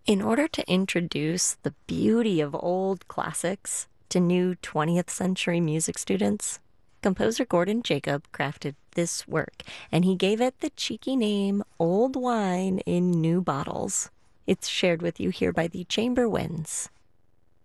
In order to introduce the beauty of old classics to new 20th century music students, composer Gordon Jacob crafted this work, and he gave it the cheeky name Old Wine in New Bottles. It's shared with you here by the Chamber Winds.